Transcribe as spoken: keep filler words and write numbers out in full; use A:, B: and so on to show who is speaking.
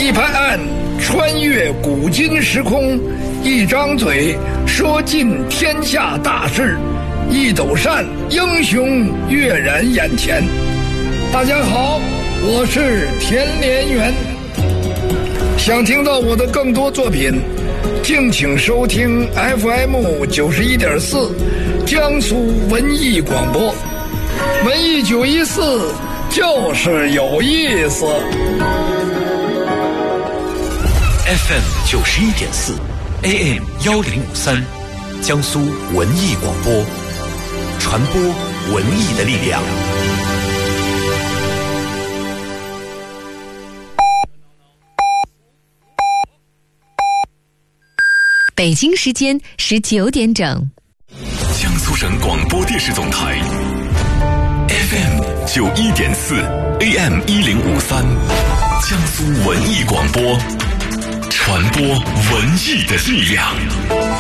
A: 一拍案，穿越古今时空；一张嘴，说尽天下大事；一抖扇，英雄跃然眼前。大家好，我是田连元。想听到我的更多作品，敬请收听 F M 九十一点四江苏文艺广播。文艺九一四就是有意思。
B: F M 九十一点四 A M 幺零五三，江苏文艺广播，传播文艺的力量。
C: 北京时间十九点整，
D: 江苏省广播电视总台 F M 九一点四 A M 一零五三，江苏文艺广播，传播文艺的力量。